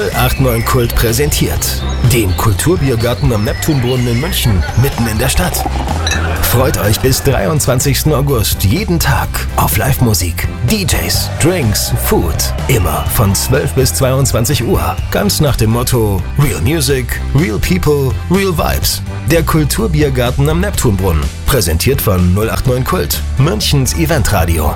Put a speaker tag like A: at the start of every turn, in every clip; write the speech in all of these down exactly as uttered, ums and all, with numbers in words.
A: null acht neun Kult präsentiert den Kulturbiergarten am Neptunbrunnen in München, mitten in der Stadt. Freut euch bis dreiundzwanzigsten August jeden Tag auf Live-Musik, D Js, Drinks, Food. Immer von zwölf bis zweiundzwanzig Uhr. Ganz nach dem Motto Real Music, Real People, Real Vibes. Der Kulturbiergarten am Neptunbrunnen. Präsentiert von null acht neun Kult, Münchens Eventradio.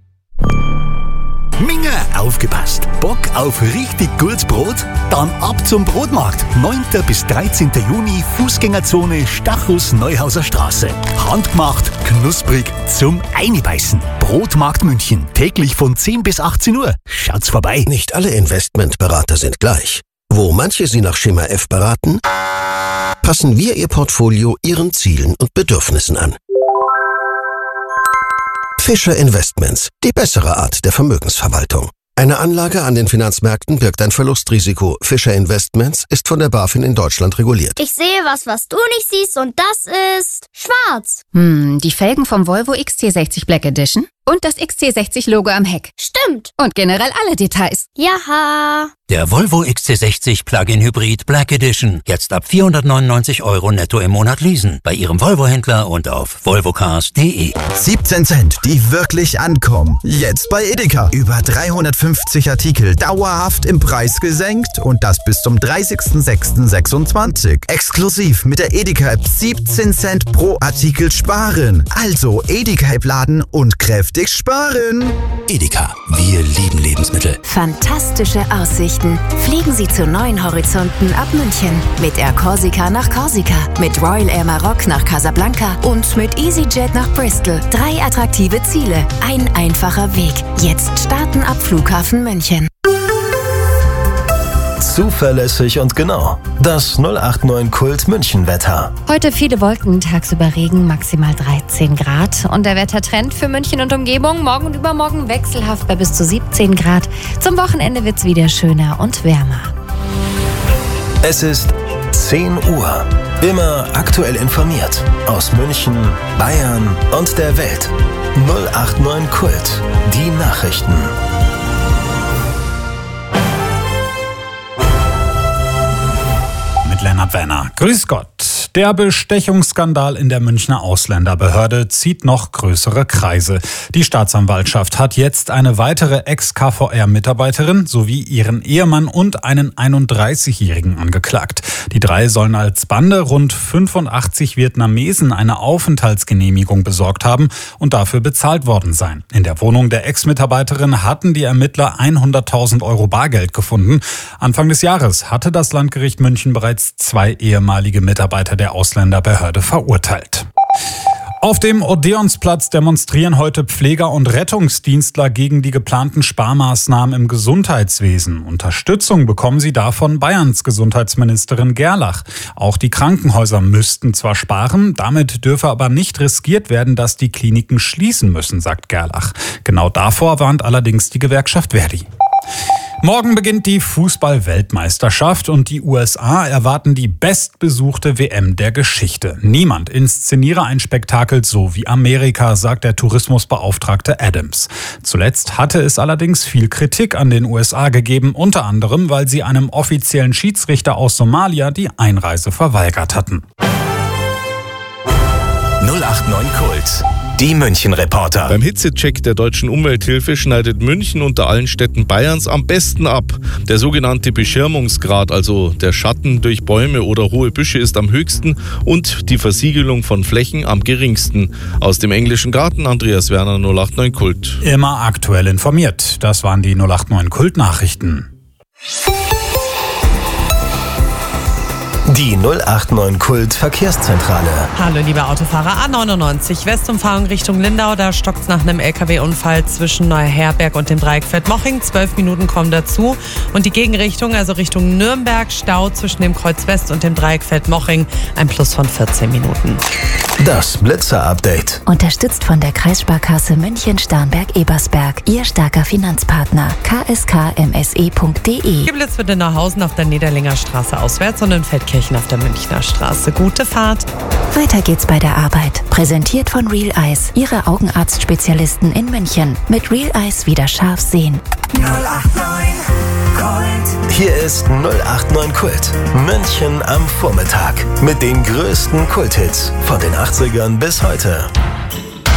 B: Minge, aufgepasst! Bock auf richtig gutes Brot? Dann ab zum Brotmarkt. neunten bis dreizehnten Juni, Fußgängerzone Stachus Neuhauser Straße. Handgemacht, knusprig, zum Einbeißen. Brotmarkt München. Täglich von zehn bis achtzehn Uhr. Schaut's vorbei.
C: Nicht alle Investmentberater sind gleich. Wo manche Sie nach Schema F beraten, passen wir Ihr Portfolio Ihren Zielen und Bedürfnissen an. Fischer Investments, die bessere Art der Vermögensverwaltung. Eine Anlage an den Finanzmärkten birgt ein Verlustrisiko. Fischer Investments ist von der BaFin in Deutschland reguliert.
D: Ich sehe was, was du nicht siehst, und das ist schwarz.
E: Hm, die Felgen vom Volvo X C sechzig Black Edition und das X C sechzig Logo am Heck.
D: Stimmt.
E: Und generell alle Details.
D: Jaha.
F: Der Volvo X C sechzig Plug-in Hybrid Black Edition. Jetzt ab vierhundertneunundneunzig Euro netto im Monat leasen. Bei Ihrem Volvo-Händler und auf volvocars punkt de.
G: siebzehn Cent, die wirklich ankommen. Jetzt bei Edeka. Über dreihundertfünfzig Artikel dauerhaft im Preis gesenkt und das bis zum dreißigsten sechsten sechsundzwanzig. Exklusiv mit der Edeka-App siebzehn Cent pro Artikel sparen. Also Edeka-App laden und kräftig sparen.
B: Edeka, wir lieben Lebensmittel.
H: Fantastische Aussichten. Fliegen Sie zu neuen Horizonten ab München. Mit Air Corsica nach Korsika, mit Royal Air Maroc nach Casablanca und mit EasyJet nach Bristol. Drei attraktive Ziele, ein einfacher Weg. Jetzt starten ab Flughafen München.
A: Zuverlässig und genau. Das null acht neun Kult München-Wetter.
E: Heute viele Wolken, tagsüber Regen, maximal dreizehn Grad. Und der Wettertrend für München und Umgebung morgen und übermorgen wechselhaft bei bis zu siebzehn Grad. Zum Wochenende wird's wieder schöner und wärmer.
A: Es ist zehn Uhr. Immer aktuell informiert. Aus München, Bayern und der Welt. null acht neun Kult. Die Nachrichten.
I: Lennart Werner. Grüß Gott. Der Bestechungsskandal in der Münchner Ausländerbehörde zieht noch größere Kreise. Die Staatsanwaltschaft hat jetzt eine weitere Ex-K V R-Mitarbeiterin sowie ihren Ehemann und einen einunddreißigjährigen angeklagt. Die drei sollen als Bande rund fünfundachtzig Vietnamesen eine Aufenthaltsgenehmigung besorgt haben und dafür bezahlt worden sein. In der Wohnung der Ex-Mitarbeiterin hatten die Ermittler hunderttausend Euro Bargeld gefunden. Anfang des Jahres hatte das Landgericht München bereits zwei ehemalige Mitarbeiter der Ausländerbehörde verurteilt. Auf dem Odeonsplatz demonstrieren heute Pfleger und Rettungsdienstler gegen die geplanten Sparmaßnahmen im Gesundheitswesen. Unterstützung bekommen sie davon Bayerns Gesundheitsministerin Gerlach. Auch die Krankenhäuser müssten zwar sparen, damit dürfe aber nicht riskiert werden, dass die Kliniken schließen müssen, sagt Gerlach. Genau davor warnt allerdings die Gewerkschaft Verdi. Morgen beginnt die Fußball-Weltmeisterschaft und die U S A erwarten die bestbesuchte W M der Geschichte. Niemand inszeniere ein Spektakel so wie Amerika, sagt der Tourismusbeauftragte Adams. Zuletzt hatte es allerdings viel Kritik an den U S A gegeben, unter anderem, weil sie einem offiziellen Schiedsrichter aus Somalia die Einreise verweigert hatten.
B: null acht neun Kult. Die München-Reporter.
J: Beim Hitzecheck der Deutschen Umwelthilfe schneidet München unter allen Städten Bayerns am besten ab. Der sogenannte Beschirmungsgrad, also der Schatten durch Bäume oder hohe Büsche, ist am höchsten und die Versiegelung von Flächen am geringsten. Aus dem englischen Garten, Andreas Werner, null acht neun Kult.
I: Immer aktuell informiert. Das waren die null acht neun Kult-Nachrichten.
A: Die null acht neun Kult Verkehrszentrale.
K: Hallo liebe Autofahrer, A neunundneunzig Westumfahrung Richtung Lindau, da stockt es nach einem L K W-Unfall zwischen Neuherberg und dem Dreieck Feldmoching. Zwölf Minuten kommen dazu und die Gegenrichtung, also Richtung Nürnberg, Stau zwischen dem Kreuz West und dem Dreieck Feldmoching, ein Plus von vierzehn Minuten.
A: Das Blitzer-Update.
H: Unterstützt von der Kreissparkasse München-Starnberg-Ebersberg, Ihr starker Finanzpartner, k s k m s e punkt d e.
K: Geblitzt wird in Neuhausen auf der Niederlinger Straße auswärts und in Feldkirchen auf der Münchner Straße. Gute Fahrt.
H: Weiter geht's bei der Arbeit. Präsentiert von Real Eyes, Ihre Augenarztspezialisten in München. Mit Real Eyes wieder scharf sehen.
B: null acht neun Gold.
A: Hier ist null acht neun Kult. München am Vormittag. Mit den größten Kulthits von den achtzigern bis heute.